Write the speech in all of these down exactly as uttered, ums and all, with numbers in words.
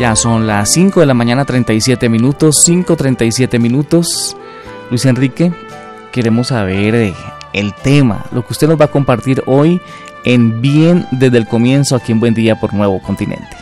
Ya son las cinco de la mañana, treinta y siete minutos, cinco treinta y siete minutos. Luis Enrique, queremos saber eh, el tema, lo que usted nos va a compartir hoy en Bien desde el Comienzo, aquí en Buen Día por Nuevo Continente.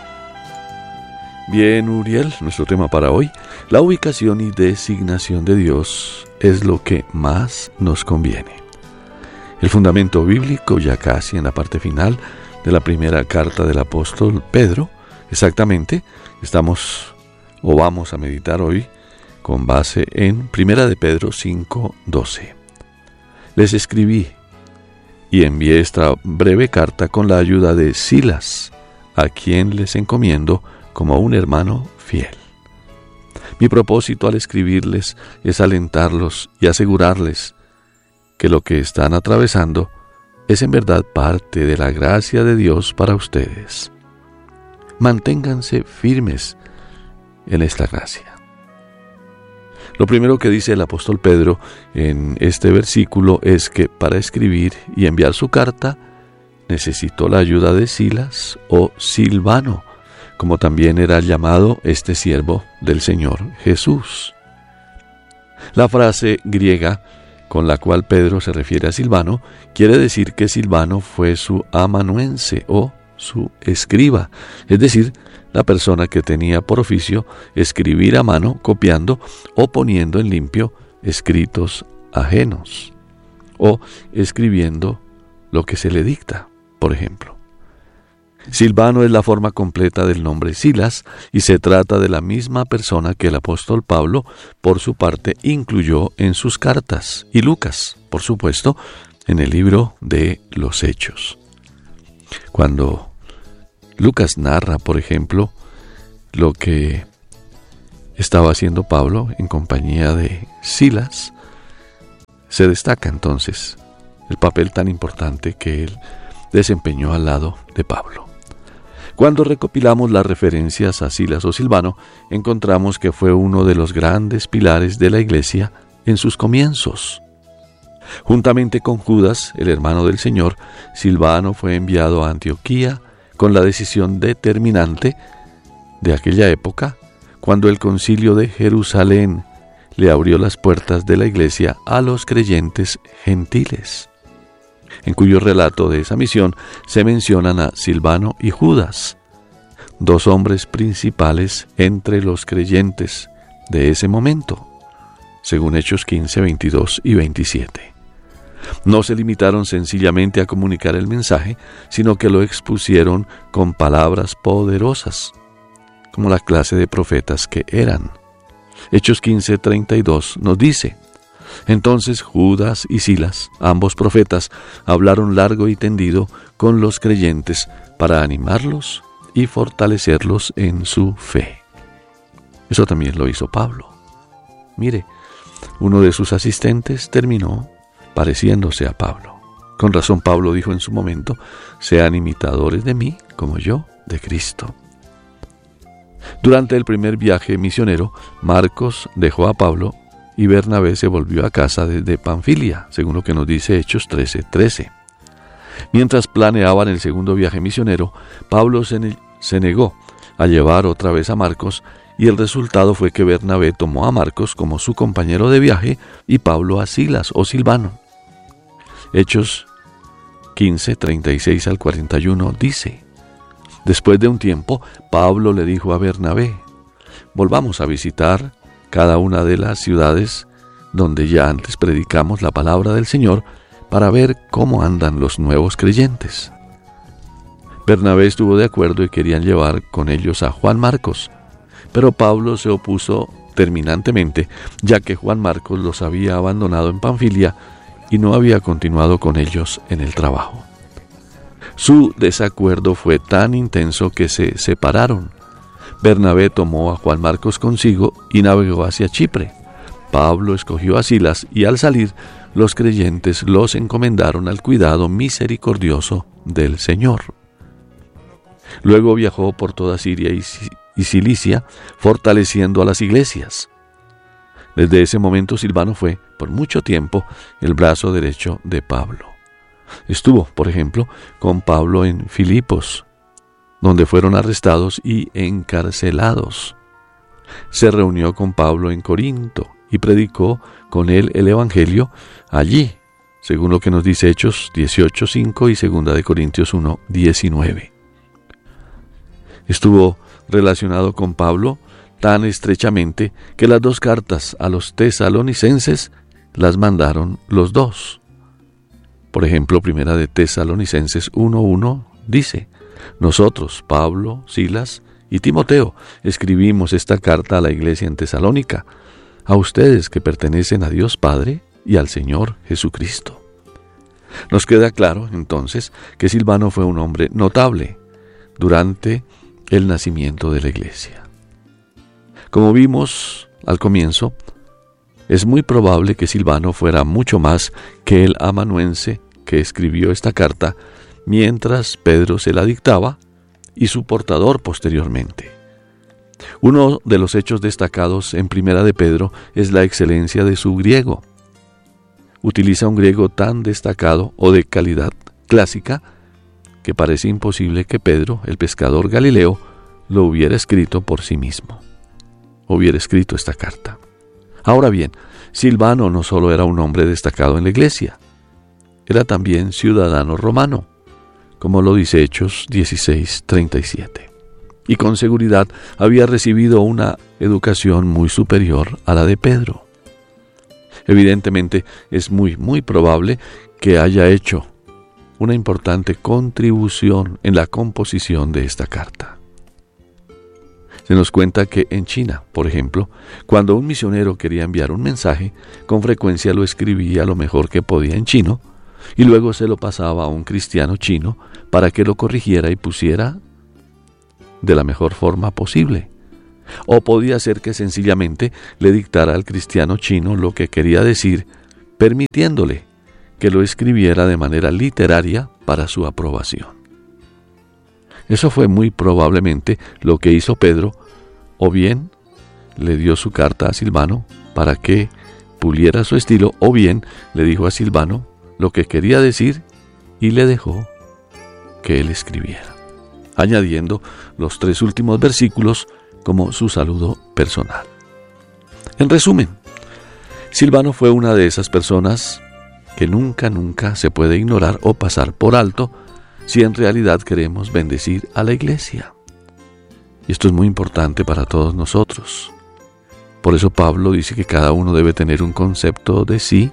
Bien, Uriel, nuestro tema para hoy, la ubicación y designación de Dios es lo que más nos conviene. El fundamento bíblico, ya casi en la parte final de la primera carta del apóstol Pedro, exactamente, estamos o vamos a meditar hoy con base en Primera de Pedro cinco doce. Les escribí y envié esta breve carta con la ayuda de Silas, a quien les encomiendo como un hermano fiel. Mi propósito al escribirles es alentarlos y asegurarles que lo que están atravesando es en verdad parte de la gracia de Dios para ustedes. Manténganse firmes en esta gracia. Lo primero que dice el apóstol Pedro en este versículo es que para escribir y enviar su carta necesitó la ayuda de Silas o Silvano, como también era llamado este siervo del Señor Jesús. La frase griega con la cual Pedro se refiere a Silvano quiere decir que Silvano fue su amanuense o su escriba, es decir, la persona que tenía por oficio escribir a mano, copiando o poniendo en limpio escritos ajenos, o escribiendo lo que se le dicta, por ejemplo. Silvano es la forma completa del nombre Silas, y se trata de la misma persona que el apóstol Pablo, por su parte, incluyó en sus cartas, y Lucas, por supuesto, en el libro de los Hechos. Cuando Lucas narra, por ejemplo, lo que estaba haciendo Pablo en compañía de Silas, se destaca entonces el papel tan importante que él desempeñó al lado de Pablo. Cuando recopilamos las referencias a Silas o Silvano, encontramos que fue uno de los grandes pilares de la iglesia en sus comienzos. Juntamente con Judas, el hermano del Señor, Silvano fue enviado a Antioquía con la decisión determinante de aquella época, cuando el concilio de Jerusalén le abrió las puertas de la iglesia a los creyentes gentiles, en cuyo relato de esa misión se mencionan a Silvano y Judas, dos hombres principales entre los creyentes de ese momento, según Hechos quince, veintidós y veintisiete. No se limitaron sencillamente a comunicar el mensaje, sino que lo expusieron con palabras poderosas, como la clase de profetas que eran. Hechos quince, treinta y dos nos dice: entonces Judas y Silas, ambos profetas, hablaron largo y tendido con los creyentes para animarlos y fortalecerlos en su fe. Eso también lo hizo Pablo. Mire, uno de sus asistentes terminó pareciéndose a Pablo. Con razón Pablo dijo en su momento: sean imitadores de mí como yo de Cristo. Durante el primer viaje misionero, Marcos dejó a Pablo y Bernabé se volvió a casa desde Panfilia, según lo que nos dice Hechos trece, trece. Mientras planeaban el segundo viaje misionero, Pablo se, ne- se negó a llevar otra vez a Marcos, y el resultado fue que Bernabé tomó a Marcos como su compañero de viaje y Pablo a Silas o Silvano. Hechos quince, treinta y seis al cuarenta y uno dice: después de un tiempo, Pablo le dijo a Bernabé: volvamos a visitar cada una de las ciudades donde ya antes predicamos la palabra del Señor, para ver cómo andan los nuevos creyentes. Bernabé estuvo de acuerdo y querían llevar con ellos a Juan Marcos, pero Pablo se opuso terminantemente, ya que Juan Marcos los había abandonado en Panfilia y no había continuado con ellos en el trabajo. Su desacuerdo fue tan intenso que se separaron. Bernabé tomó a Juan Marcos consigo y navegó hacia Chipre. Pablo escogió a Silas y al salir, los creyentes los encomendaron al cuidado misericordioso del Señor. Luego viajó por toda Siria y Cilicia, fortaleciendo a las iglesias. Desde ese momento Silvano fue, por mucho tiempo, el brazo derecho de Pablo. Estuvo, por ejemplo, con Pablo en Filipos, donde fueron arrestados y encarcelados. Se reunió con Pablo en Corinto y predicó con él el Evangelio allí, según lo que nos dice Hechos dieciocho cinco y segunda de Corintios uno diecinueve. Estuvo relacionado con Pablo tan estrechamente que las dos cartas a los tesalonicenses las mandaron los dos. Por ejemplo, primera de Tesalonicenses uno uno dice: nosotros, Pablo, Silas y Timoteo, escribimos esta carta a la iglesia en Tesalónica, a ustedes que pertenecen a Dios Padre y al Señor Jesucristo. Nos queda claro, entonces, que Silvano fue un hombre notable durante el nacimiento de la iglesia. Como vimos al comienzo, es muy probable que Silvano fuera mucho más que el amanuense que escribió esta carta mientras Pedro se la dictaba y su portador posteriormente. Uno de los hechos destacados en Primera de Pedro es la excelencia de su griego. Utiliza un griego tan destacado o de calidad clásica que parece imposible que Pedro, el pescador galileo, lo hubiera escrito por sí mismo. Hubiera escrito esta carta. Ahora bien, Silvano no solo era un hombre destacado en la iglesia, era también ciudadano romano, como lo dice Hechos dieciséis treinta y siete. Y con seguridad había recibido una educación muy superior a la de Pedro. Evidentemente es muy, muy probable que haya hecho una importante contribución en la composición de esta carta. Se nos cuenta que en China, por ejemplo, cuando un misionero quería enviar un mensaje, con frecuencia lo escribía lo mejor que podía en chino y luego se lo pasaba a un cristiano chino para que lo corrigiera y pusiera de la mejor forma posible. O podía ser que sencillamente le dictara al cristiano chino lo que quería decir, permitiéndole que lo escribiera de manera literaria para su aprobación. Eso fue muy probablemente lo que hizo Pedro, o bien le dio su carta a Silvano para que puliera su estilo, o bien le dijo a Silvano lo que quería decir y le dejó que él escribiera, añadiendo los tres últimos versículos como su saludo personal. En resumen, Silvano fue una de esas personas que nunca, nunca se puede ignorar o pasar por alto si en realidad queremos bendecir a la iglesia. Y esto es muy importante para todos nosotros. Por eso Pablo dice que cada uno debe tener un concepto de sí,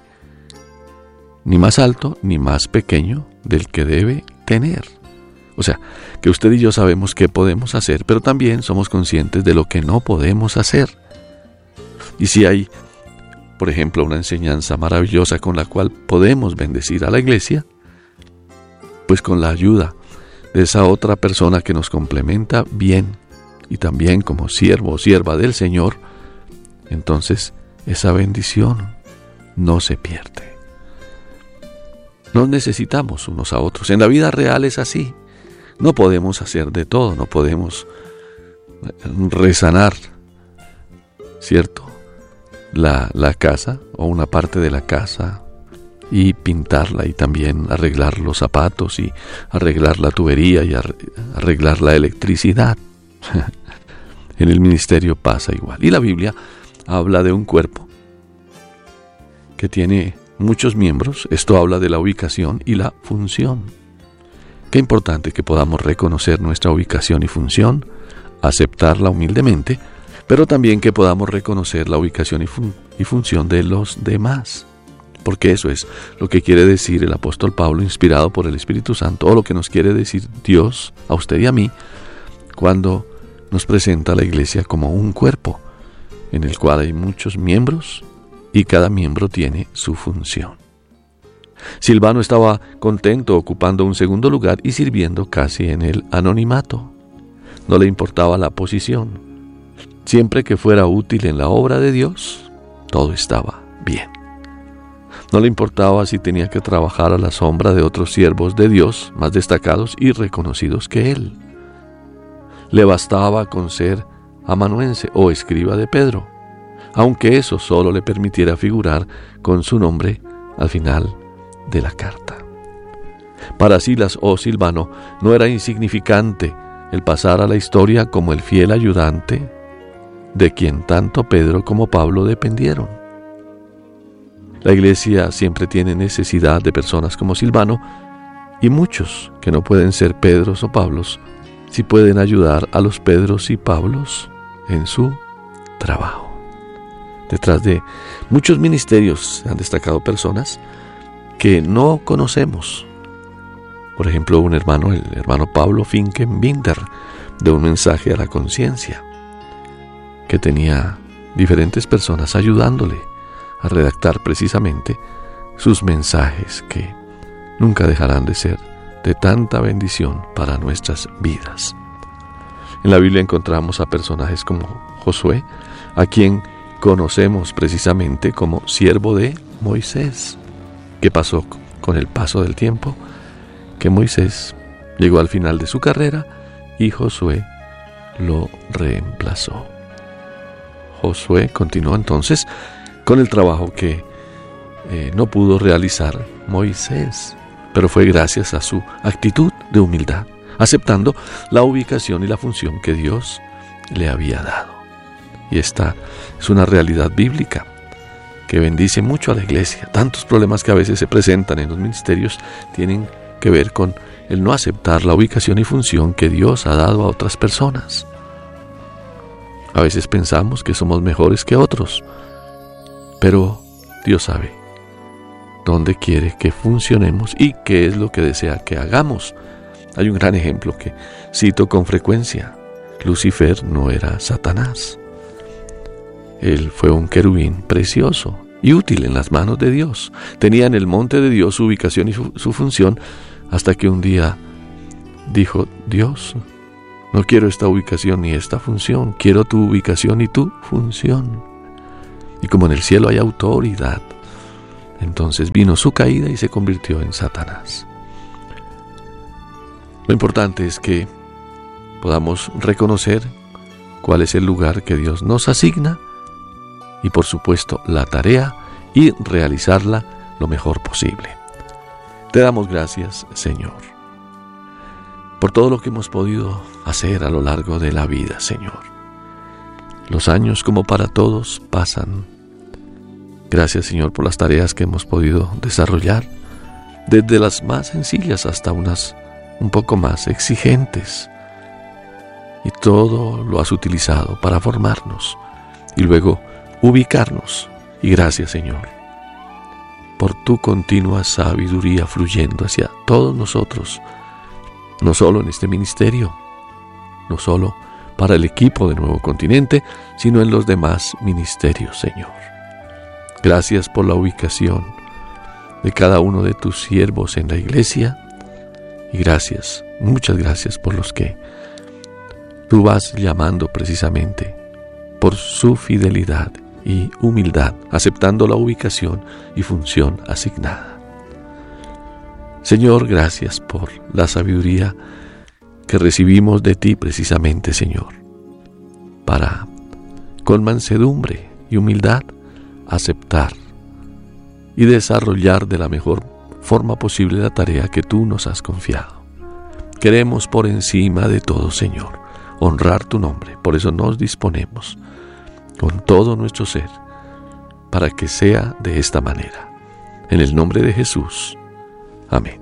ni más alto ni más pequeño del que debe tener. O sea, que usted y yo sabemos qué podemos hacer, pero también somos conscientes de lo que no podemos hacer. Y si hay, por ejemplo, una enseñanza maravillosa con la cual podemos bendecir a la iglesia, pues con la ayuda de esa otra persona que nos complementa bien y también como siervo o sierva del Señor, entonces esa bendición no se pierde. Nos necesitamos unos a otros. En la vida real es así. No podemos hacer de todo, no podemos resanar, ¿cierto? La, la casa o una parte de la casa y pintarla y también arreglar los zapatos y arreglar la tubería y arreglar la electricidad. En el ministerio pasa igual. Y la Biblia habla de un cuerpo que tiene muchos miembros. Esto habla de la ubicación y la función. Qué importante que podamos reconocer nuestra ubicación y función, aceptarla humildemente, pero también que podamos reconocer la ubicación y, fun- y función de los demás. Porque eso es lo que quiere decir el apóstol Pablo, inspirado por el Espíritu Santo, o lo que nos quiere decir Dios a usted y a mí, cuando nos presenta a la iglesia como un cuerpo, en el cual hay muchos miembros y cada miembro tiene su función. Silvano estaba contento ocupando un segundo lugar y sirviendo casi en el anonimato. No le importaba la posición. Siempre que fuera útil en la obra de Dios, todo estaba bien. No le importaba si tenía que trabajar a la sombra de otros siervos de Dios más destacados y reconocidos que él. Le bastaba con ser amanuense o escriba de Pedro, aunque eso solo le permitiera figurar con su nombre al final de la carta. Para Silas o Silvano no era insignificante el pasar a la historia como el fiel ayudante de quien tanto Pedro como Pablo dependieron. La iglesia siempre tiene necesidad de personas como Silvano, y muchos que no pueden ser Pedros o Pablos, sí pueden ayudar a los Pedros y Pablos en su trabajo. Detrás de muchos ministerios se han destacado personas que no conocemos. Por ejemplo, un hermano, el hermano Pablo Finkenbinder, de Un mensaje a la conciencia, que tenía diferentes personas ayudándole a redactar precisamente sus mensajes que nunca dejarán de ser de tanta bendición para nuestras vidas. En la Biblia encontramos a personajes como Josué, a quien conocemos precisamente como siervo de Moisés. ¿Qué pasó con el paso del tiempo? Que Moisés llegó al final de su carrera y Josué lo reemplazó. Josué continuó entonces con el trabajo que eh, no pudo realizar Moisés, pero fue gracias a su actitud de humildad, aceptando la ubicación y la función que Dios le había dado. Y esta es una realidad bíblica que bendice mucho a la iglesia. Tantos problemas que a veces se presentan en los ministerios tienen que ver con el no aceptar la ubicación y función que Dios ha dado a otras personas. A veces pensamos que somos mejores que otros, pero Dios sabe dónde quiere que funcionemos y qué es lo que desea que hagamos. Hay un gran ejemplo que cito con frecuencia. Lucifer no era Satanás. Él fue un querubín precioso y útil en las manos de Dios. Tenía en el monte de Dios su ubicación y su, su función, hasta que un día dijo: Dios, no quiero esta ubicación ni esta función, quiero tu ubicación y tu función. Y como en el cielo hay autoridad, entonces vino su caída y se convirtió en Satanás. Lo importante es que podamos reconocer cuál es el lugar que Dios nos asigna y, por supuesto, la tarea y realizarla lo mejor posible. Te damos gracias, Señor, por todo lo que hemos podido hacer a lo largo de la vida, Señor. Los años, como para todos, pasan. Gracias, Señor, por las tareas que hemos podido desarrollar, desde las más sencillas hasta unas un poco más exigentes. Y todo lo has utilizado para formarnos y luego ubicarnos. Y gracias, Señor, por tu continua sabiduría fluyendo hacia todos nosotros, no solo en este ministerio, no solo para el equipo de Nuevo Continente, sino en los demás ministerios, Señor. Gracias por la ubicación de cada uno de tus siervos en la iglesia, y gracias, muchas gracias por los que tú vas llamando precisamente por su fidelidad y humildad, aceptando la ubicación y función asignada. Señor, gracias por la sabiduría que recibimos de ti precisamente, Señor, para con mansedumbre y humildad aceptar y desarrollar de la mejor forma posible la tarea que tú nos has confiado. Queremos por encima de todo, Señor, honrar tu nombre. Por eso nos disponemos con todo nuestro ser para que sea de esta manera. En el nombre de Jesús. Amén.